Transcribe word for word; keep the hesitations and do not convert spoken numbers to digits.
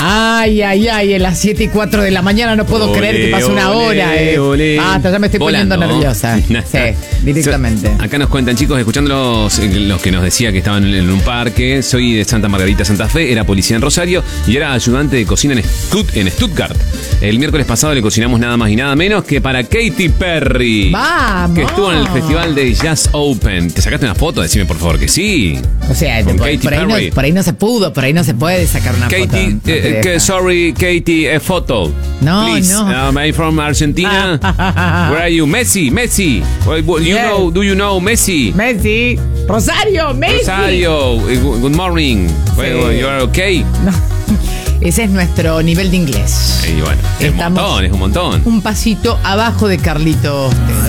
Ay, ay, ay, en las siete y cuatro de la mañana no puedo Olé, creer que pasó una olé, hora. Eh. olé. Basta, ya me estoy Volando. poniendo nerviosa. Sí, directamente. Acá nos cuentan, chicos, escuchando los, los que nos decía que estaban en un parque. Soy de Santa Margarita, Santa Fe, era policía en Rosario y era ayudante de cocina en, Stutt- en Stuttgart. El miércoles pasado le cocinamos nada más y nada menos que para Katy Perry. ¡Vamos! Que estuvo en el festival de Jazz Open. ¿Te sacaste una foto? Decime por favor que sí. O sea, Con por, Katy por ahí Perry. no, por ahí no se pudo, por ahí no se puede sacar una foto. Katy, No te eh, deja. que- sorry, Katy, a photo. No, Please. no. Um, I'm from Argentina. Where are you? Messi, Messi. Well, well, you Yes. know, do you know Messi? Messi. Rosario, Messi. Rosario, eh, good morning. Well, well, you are okay. No. Ese es nuestro nivel de inglés. Y bueno, es un Estamos- montón, es un montón. Un pasito abajo de Carlitos.